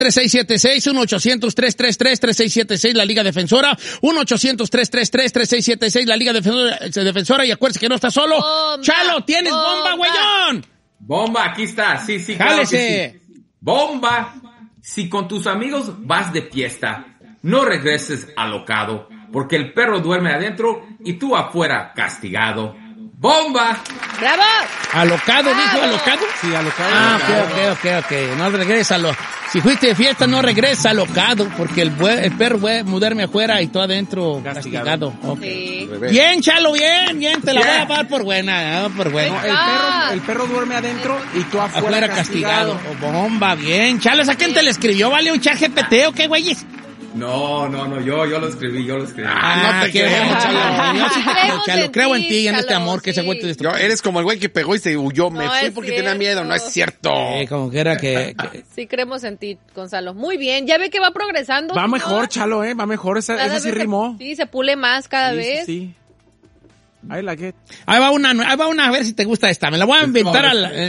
3676, 1-800-333-3676, la Liga Defensora, 1-800-333-3676, la Liga Defensora, y acuérdese que no está solo. Bomba, ¡Chalo, tienes bomba, güeyón! Bomba, aquí está, sí, claro que sí. Bomba, si con tus amigos vas de fiesta, no regreses alocado, porque el perro duerme adentro y tú afuera castigado. ¡Bomba! ¡Bravo! ¿Alocado, dijo alocado? Sí, alocado. Ah, ok. No regresa. Si fuiste de fiesta, no regresa alocado, porque el perro duerme afuera y tú adentro castigado. Okay. Sí. Bien, Chalo, bien. Te la voy a dar por buena, por buena. No, el perro duerme adentro y tú afuera castigado. Bomba, bien. Chalo, ¿a quién te le escribió? ¿Vale un chat GPT o qué, güeyes? No, yo lo escribí. No te creo, Chalo. Creo en ti y en este amor que ese güey te destruyó. Eres como el güey que pegó y se huyó. Me fui porque tenía miedo. No es cierto. Como que era que... Sí, creemos en ti, Gonzalo. Muy bien. Ya ve que va progresando. Va mejor, Chalo, va mejor. Esa sí rimó. Sí, se pule más cada vez. Sí. I like it. Ahí va una, a ver si te gusta esta. Me la voy a inventar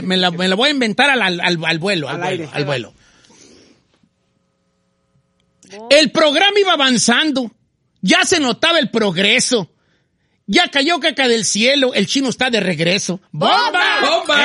al vuelo. Al vuelo. El programa iba avanzando. Ya se notaba el progreso. Ya cayó caca del cielo. El chino está de regreso. ¡Bomba!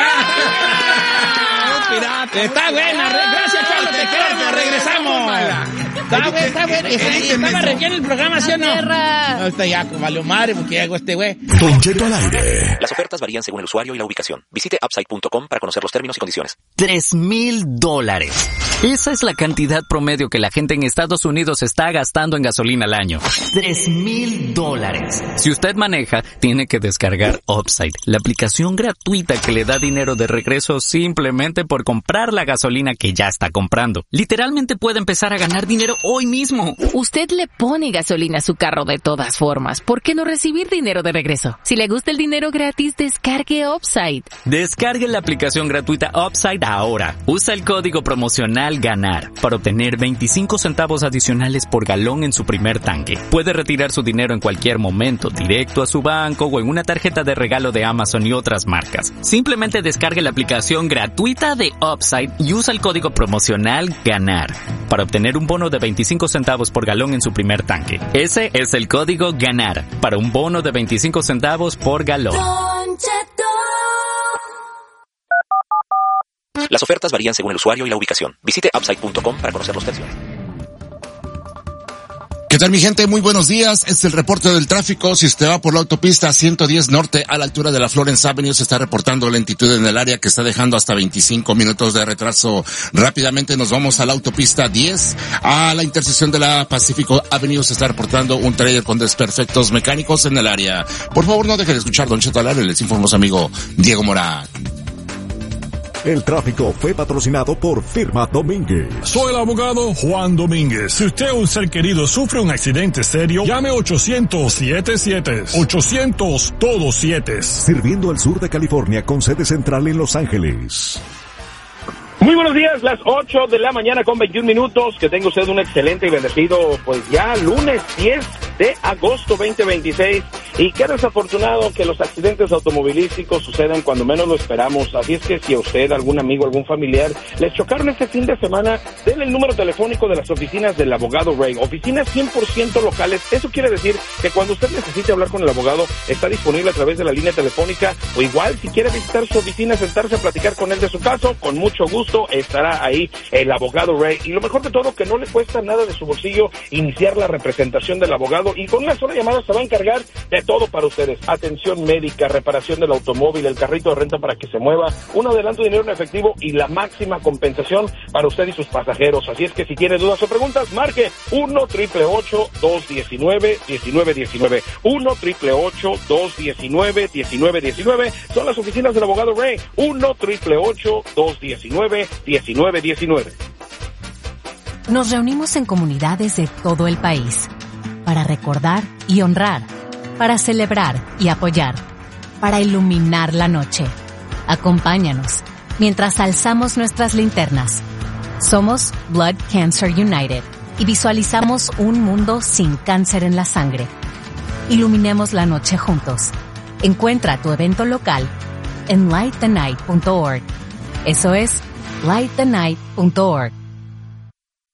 Pirata. Está buena. Gracias, Chalo. Te queremos. Regresamos. Está bueno. Estaba re bien el programa, ¿sí o no? Está ya, valió madre, porque hago este güey. Don Cheto al aire. Las ofertas varían según el usuario y la ubicación. Visite Upside.com para conocer los términos y condiciones. $3,000. Esa es la cantidad promedio que la gente en Estados Unidos está gastando en gasolina al año. $3,000. Si usted maneja, tiene que descargar Upside, la aplicación gratuita que le da dinero de regreso simplemente por comprar la gasolina que ya está comprando. Literalmente puede empezar a ganar dinero hoy mismo. Usted le pone gasolina a su carro de todas formas. ¿Por qué no recibir dinero de regreso? Si le gusta el dinero gratis, descargue Upside. Descargue la aplicación gratuita Upside ahora. Usa el código promocional GANAR para obtener 25 centavos adicionales por galón en su primer tanque. Puede retirar su dinero en cualquier momento, directo a su banco o en una tarjeta de regalo de Amazon y otras marcas. Simplemente descargue la aplicación gratuita de Upside y usa el código promocional GANAR para obtener un bono de 25 centavos por galón en su primer tanque. Ese es el código GANAR para un bono de 25 centavos por galón. Las ofertas varían según el usuario y la ubicación. Visite Upside.com para conocer los términos. ¿Qué tal, mi gente? Muy buenos días. Este es el reporte del tráfico. Si usted va por la autopista 110 Norte a la altura de la Florence Avenue, se está reportando lentitud en el área que está dejando hasta 25 minutos de retraso. Rápidamente nos vamos a la autopista 10 a la intersección de la Pacifico Avenue. Se está reportando un trailer con desperfectos mecánicos en el área. Por favor, no deje de escuchar Don Cheto al aire. Les informo su amigo Diego Morán. El tráfico fue patrocinado por Firma Domínguez. Soy el abogado Juan Domínguez. Si usted o un ser querido sufre un accidente serio, llame 800-77. 800 todos 7. Sirviendo al sur de California con sede central en Los Ángeles. Muy buenos días, las 8 de la mañana con 21 minutos. Que tenga usted un excelente y bendecido, pues ya lunes 10 de agosto 2026. Y qué desafortunado que los accidentes automovilísticos sucedan cuando menos lo esperamos. Así es que si a usted, algún amigo, algún familiar les chocaron este fin de semana, denle el número telefónico de las oficinas del abogado Ray. Oficinas 100% locales. Eso quiere decir que cuando usted necesite hablar con el abogado, está disponible a través de la línea telefónica, o igual si quiere visitar su oficina, sentarse a platicar con él de su caso, con mucho gusto estará ahí el abogado Ray. Y lo mejor de todo, que no le cuesta nada de su bolsillo iniciar la representación del abogado, y con una sola llamada se va a encargar de todo para ustedes. Atención médica, reparación del automóvil, el carrito de renta para que se mueva, un adelanto de dinero en efectivo y la máxima compensación para usted y sus pasajeros. Así es que si tiene dudas o preguntas, marque 1-888-219-1919. 1-888-219-1919. Son las oficinas del abogado Ray. 1-888-219-1919. Nos reunimos en comunidades de todo el país para recordar y honrar, para celebrar y apoyar, para iluminar la noche. Acompáñanos mientras alzamos nuestras linternas. Somos Blood Cancer United y visualizamos un mundo sin cáncer en la sangre. Iluminemos la noche juntos. Encuentra tu evento local en lightthenight.org. Eso es lightthenight.org.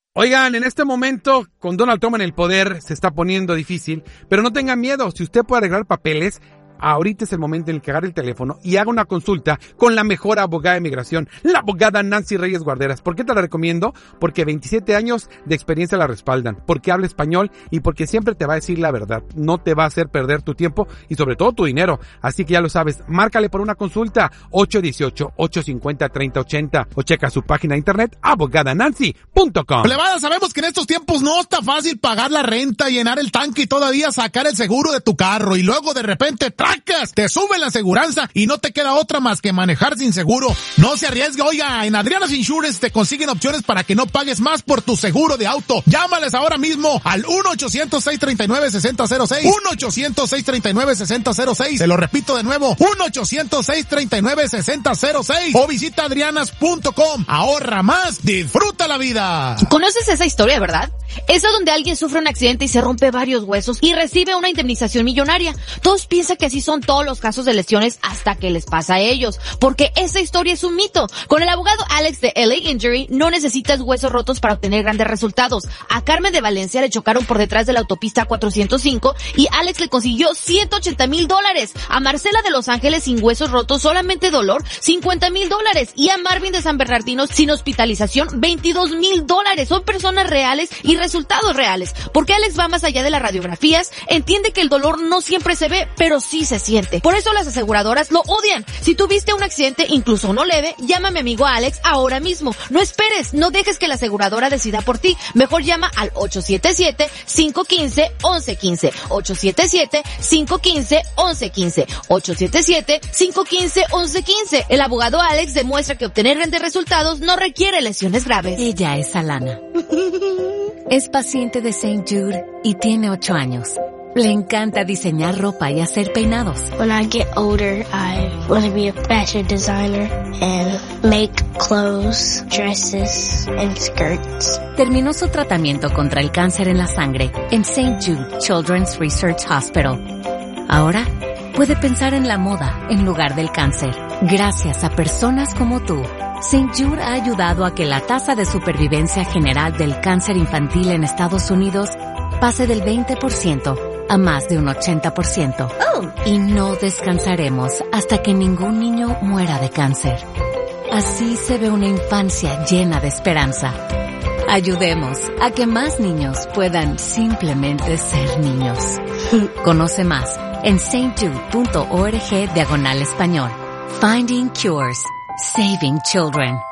Oigan, en este momento, con Donald Trump en el poder, se está poniendo difícil, pero no tengan miedo, si usted puede arreglar papeles, ahorita es el momento en el que agarre el teléfono y haga una consulta con la mejor abogada de migración, la abogada Nancy Reyes Guarderas. ¿Por qué te la recomiendo? Porque 27 años de experiencia la respaldan, porque habla español y porque siempre te va a decir la verdad. No te va a hacer perder tu tiempo y sobre todo tu dinero. Así que ya lo sabes, márcale por una consulta 818-850-3080 o checa su página de internet abogadanancy.com. Plebada, sabemos que en estos tiempos no está fácil pagar la renta, llenar el tanque y todavía sacar el seguro de tu carro y luego de repente te sube la aseguranza y no te queda otra más que manejar sin seguro. No se arriesgue, oiga, en Adriana's Insurance te consiguen opciones para que no pagues más por tu seguro de auto. Llámales ahora mismo al 1-800-639-6006, 1-800-639-6006, te lo repito de nuevo, 1-800-639-6006 o visita adrianas.com. Ahorra más, disfruta la vida. ¿Conoces esa historia, verdad? Esa donde alguien sufre un accidente y se rompe varios huesos y recibe una indemnización millonaria. Todos piensan que así son todos los casos de lesiones hasta que les pasa a ellos, porque esa historia es un mito. Con el abogado Alex de LA Injury no necesitas huesos rotos para obtener grandes resultados. A Carmen de Valencia le chocaron por detrás de la autopista 405 y Alex le consiguió $180,000. A Marcela de Los Ángeles sin huesos rotos, solamente dolor, $50,000. Y a Marvin de San Bernardino sin hospitalización, $22,000. Son personas reales y resultados reales, porque Alex va más allá de las radiografías, entiende que el dolor no siempre se ve, pero sí se siente. Por eso las aseguradoras lo odian. Si tuviste un accidente, incluso uno leve, llama a mi amigo Alex ahora mismo. No esperes, no dejes que la aseguradora decida por ti. Mejor llama al 877-515-1115, 877-515-1115, 877-515-1115. El abogado Alex demuestra que obtener grandes resultados no requiere lesiones graves. Ella es Alana. Es paciente de St. Jude y tiene 8 años. Le encanta diseñar ropa y hacer peinados. When I get older, I want to be a fashion designer and make clothes, dresses, and skirts. Terminó su tratamiento contra el cáncer en la sangre en St. Jude Children's Research Hospital. Ahora puede pensar en la moda en lugar del cáncer. Gracias a personas como tú, St. Jude ha ayudado a que la tasa de supervivencia general del cáncer infantil en Estados Unidos pase del 20% a más de un 80%. Y no descansaremos hasta que ningún niño muera de cáncer. Así se ve una infancia llena de esperanza. Ayudemos a que más niños puedan simplemente ser niños. Conoce más en stjude.org/español. Finding Cures. Saving Children.